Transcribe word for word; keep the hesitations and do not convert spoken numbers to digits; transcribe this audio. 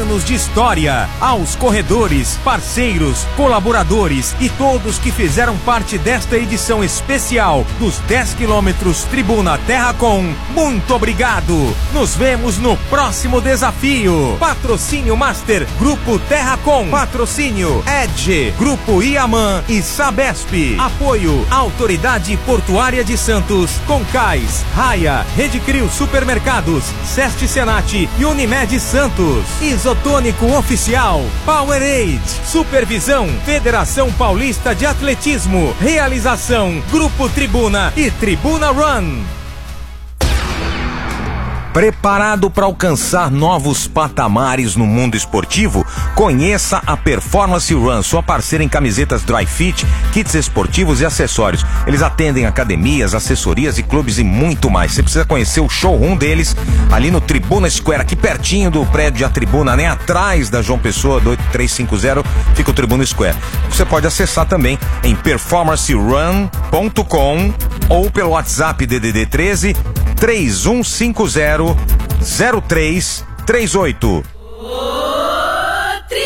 anos de história. Aos corredores, parceiros, colaboradores e todos que fizeram parte desta edição especial dos dez quilômetros Tribuna TerraCon, muito obrigado. Nos vemos no próximo desafio. Patrocínio Master, Grupo TerraCon. Patrocínio Edge, Grupo Iaman e Sabesp. Apoio Autoridade Portuária de Santos, Concais, Raia, Rede Crio Supermercados, Seste Senat e Unimed Santos. Isotônico Oficial, Powerade, Supervisão, Federação Paulista de Atletismo, Realização, Grupo Tribuna e Tribuna Run. Preparado para alcançar novos patamares no mundo esportivo? Conheça a Performance Run, sua parceira em camisetas dry fit, kits esportivos e acessórios. Eles atendem academias, assessorias e clubes e muito mais. Você precisa conhecer o showroom deles ali no Tribuna Square, aqui pertinho do prédio A Tribuna, nem atrás da João Pessoa do oito três cinco zero, fica o Tribuna Square. Você pode acessar também em performance run ponto com ou pelo WhatsApp D D D treze, três um cinco zero, zero três três oito.